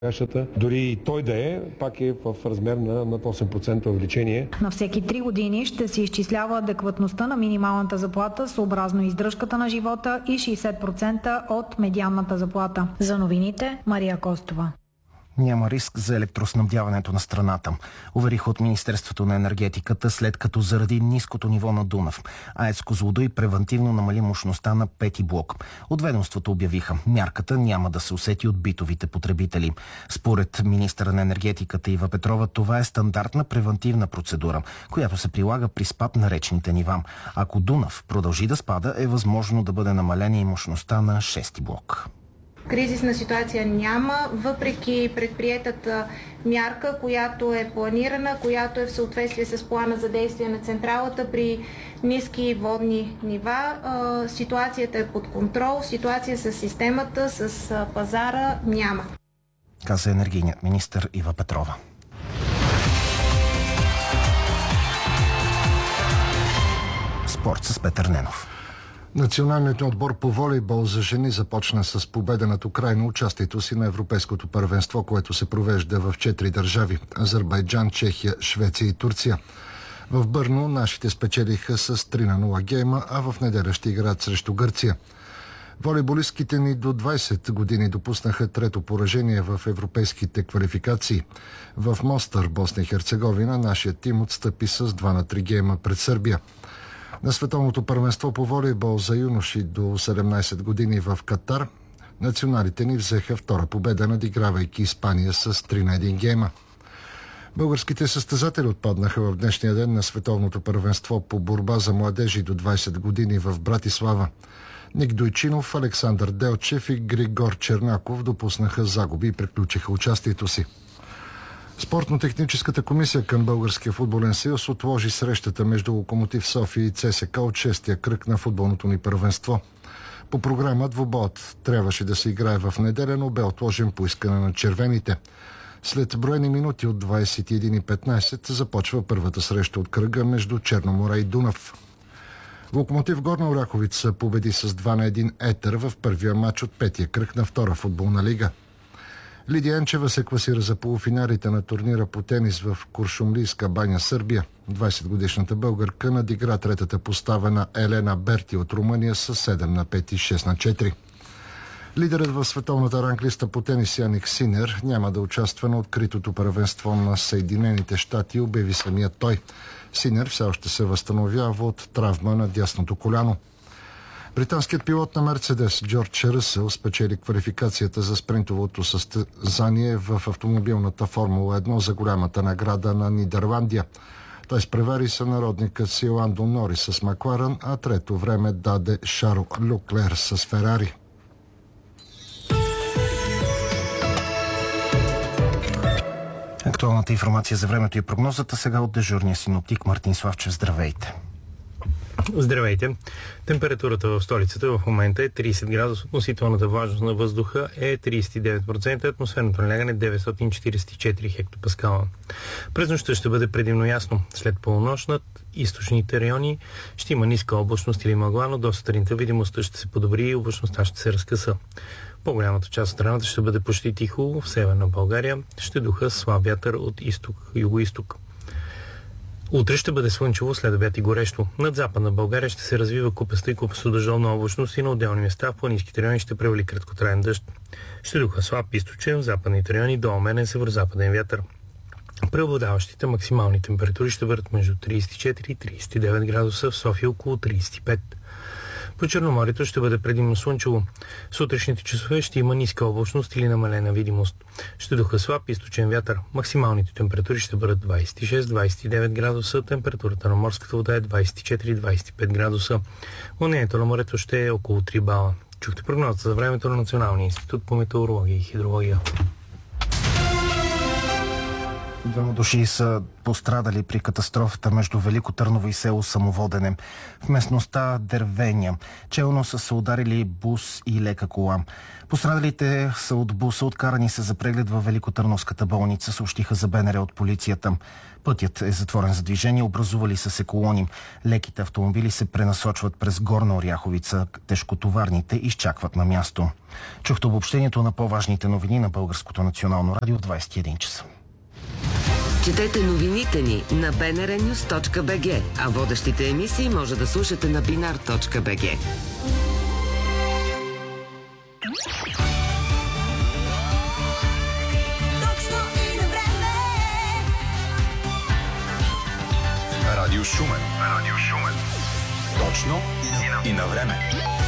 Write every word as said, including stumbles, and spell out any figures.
Дори и той да е, пак е в размер на над осем процента увеличение. На всеки три години ще се изчислява адекватността на минималната заплата съобразно издръжката на живота и шейсет процента от медианната заплата. За новините, Мария Костова. Няма риск за електроснабдяването на страната, увериха от Министерството на енергетиката, след като заради ниското ниво на Дунав АЕЦ Козлодуй превантивно намали мощността на пети блок. От ведомството обявиха, мярката няма да се усети от битовите потребители. Според министъра на енергетиката Ива Петрова, това е стандартна превантивна процедура, която се прилага при спад на речните нива. Ако Дунав продължи да спада, е възможно да бъде намалена и мощността на шести блок. Кризисна ситуация няма, въпреки предприетата мярка, която е планирана, която е в съответствие с плана за действие на централата при ниски водни нива. Ситуацията е под контрол, ситуация с системата, с пазара няма. Каза енергийният министър Ива Петрова. Спорт с Петър Ненов. Националният отбор по волейбол за жени започна с победа над Украйна участието си на Европейското първенство, което се провежда в четири държави – Азербайджан, Чехия, Швеция и Турция. В Бърно нашите спечелиха с три на нула гейма, а в неделя ще играят срещу Гърция. Волейболистките ни до двайсет години допуснаха трето поражение в европейските квалификации. В Мостър, Босна и Херцеговина, нашият тим отстъпи с два на три гейма пред Сърбия. На световното първенство по волейбол за юноши до седемнайсет години в Катар, националите ни взеха втора победа, надигравайки Испания с три на един гейма. Българските състезатели отпаднаха в днешния ден на световното първенство по борба за младежи до двайсет години в Братислава. Ник Дойчинов, Александър Делчев и Григор Чернаков допуснаха загуби и приключиха участието си. Спортно-техническата комисия към Българския футболен съюз отложи срещата между Локомотив София и ЦСКА от шестия кръг на футболното ни първенство. По програма двубоят трябваше да се играе в неделя, но бе отложен по искане на червените. След броени минути от двайсет и една и петнайсет започва първата среща от кръга между Черноморе и Дунав. Локомотив Горна Оряховица победи с два на един Етър в първия матч от петия кръг на втора футболна лига. Лидия Енчева се класира за полуфиналите на турнира по тенис в Куршумлийска баня, Сърбия. двайсетгодишната българка надигра третата постава на Елена Берти от Румъния с седем на пет и шест на четири. Лидерът в световната ранглиста по тенис Яник Синер няма да участва на откритото първенство на Съединените щати, обяви самият той. Синер все още се възстановява от травма на дясното коляно. Британският пилот на Мерцедес Джордж Ръсъл спечели квалификацията за спринтовото състезание в автомобилната Формула едно за голямата награда на Нидерландия. Той изпревари сънародникът си Ландо Норис с Макларен, а трето време даде Шарл Люклер с Ферари. Актуалната информация за времето и прогнозата сега от дежурния синоптик Мартин Славчев. Здравейте! Здравейте! Температурата в столицата в момента е трийсет градуса, относителната влажност на въздуха е трийсет и девет процента, атмосферното налягане деветстотин четирийсет и четири хектопаскала. През нощта ще бъде предимно ясно. След полунощ над източните райони ще има ниска облачност или мъгла, но до сутринта видимостта ще се подобри и облачността ще се разкъса. По-голямата част от страната ще бъде почти тихо, в северна България ще духа слаб вятър от изток, юго-изток. Утре ще бъде слънчево, след обяд и горещо. Над западна България ще се развива купеста и купесто-дъждовна облачност и на отделни места в планинските райони ще превали краткотраен дъжд. Ще духа слаб източен, в западните райони до умерен северо-западен вятър. Преобладаващите максимални температури ще бъдат между трийсет и четири и трийсет и девет градуса, в София около трийсет и пет. По Черноморието ще бъде предимно слънчево. В сутрешните часове ще има ниска облачност или намалена видимост. Ще духа слаб източен вятър. Максималните температури ще бъдат двайсет и шест до двайсет и девет градуса. Температурата на морската вода е двайсет и четири до двайсет и пет градуса. Вълнението на морето ще е около три бала. Чухте прогнозата за времето на Националния институт по метеорология и хидрология. Двама души са пострадали при катастрофата между Велико Търново и село Самоводене. В местността Дервеня челно са се ударили бус и лека кола. Пострадалите са от буса, откарани са за преглед във Великотърновската болница, съобщиха за БНР от полицията. Пътят е затворен за движение, образували са се колони. Леките автомобили се пренасочват през Горна Оряховица, тежкотоварните изчакват на място. Чухте обобщението на по-важните новини на Българското национално радио в двадесет и един часа. Четете новините ни на би ен ар нюз точка би джи, а водещите емисии може да слушате на бинар точка би джи. Радио Шумен. Радио Шумен. Точно и на време.